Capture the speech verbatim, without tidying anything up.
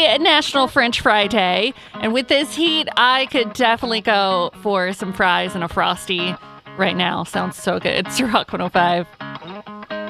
Happy National French Fry Day. And with this heat, I could definitely go for some fries and a Frosty right now. Sounds so good. It's Rock one oh five.